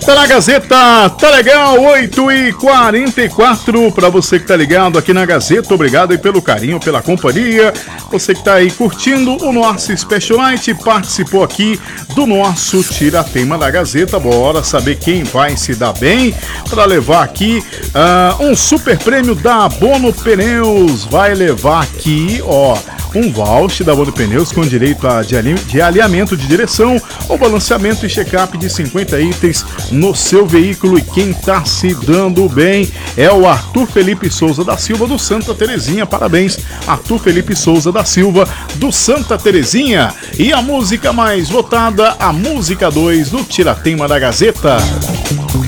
Tá na Gazeta, tá legal, 8h44, pra você que tá ligado aqui na Gazeta, obrigado aí pelo carinho, pela companhia, você que tá aí curtindo o nosso Special Night, participou aqui do nosso Tiratema da Gazeta, bora saber quem vai se dar bem, pra levar aqui um super prêmio da Bono Pneus, vai levar aqui, ó, um voucher da Bono Pneus com direito de alinhamento de direção, ou balanceamento e check-up de 50 itens no seu veículo. E quem tá se dando bem é o Arthur Felipe Souza da Silva do Santa Terezinha. Parabéns, Arthur Felipe Souza da Silva do Santa Terezinha. E a música mais votada, a música 2 do Tiratema da Gazeta.